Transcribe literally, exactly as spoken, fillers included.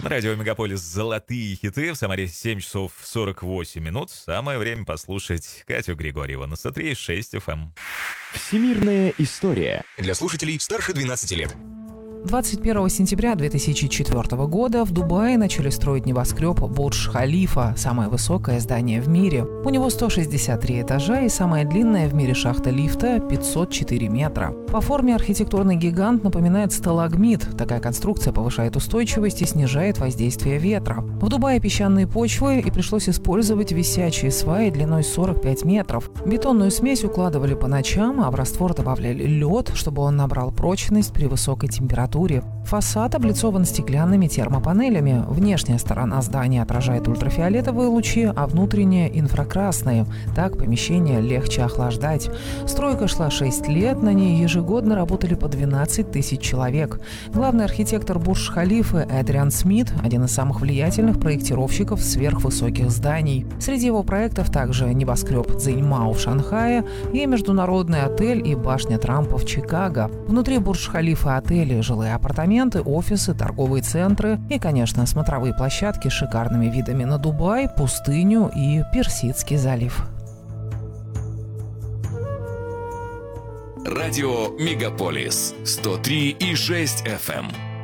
Радио Мегаполис «Золотые хиты». В Самаре семь часов сорок восемь минут. Самое время послушать Катю Григорьеву на сто три и шесть эф эм. Всемирная история. Для слушателей старше двенадцати лет. двадцать первого сентября две тысячи четвёртого года в Дубае начали строить небоскреб Бурдж-Халифа, самое высокое здание в мире. У него сто шестьдесят три этажа и самая длинная в мире шахта лифта пятьсот четыре метра. По форме архитектурный гигант напоминает сталагмит. Такая конструкция повышает устойчивость и снижает воздействие ветра. В Дубае песчаные почвы, и пришлось использовать висячие сваи длиной сорок пять метров. Бетонную смесь укладывали по ночам, а в раствор добавляли лед, чтобы он набрал прочность при высокой температуре. Фасад облицован стеклянными термопанелями. Внешняя сторона здания отражает ультрафиолетовые лучи, а внутренняя – инфракрасные. Так помещение легче охлаждать. Стройка шла шесть лет, на ней ежегодно работали по двенадцать тысяч человек. Главный архитектор Бурдж-Халифы Эдриан Смит – один из самых влиятельных проектировщиков сверхвысоких зданий. Среди его проектов также небоскреб Цзиньмао в Шанхае и международный отель и башня Трампа в Чикаго. Внутри Бурдж-Халифы отели, жилые апартаменты, офисы, торговые центры и, конечно, смотровые площадки с шикарными видами на Дубай, пустыню и Персидский залив. Радио Мегаполис сто три и шесть эф эм.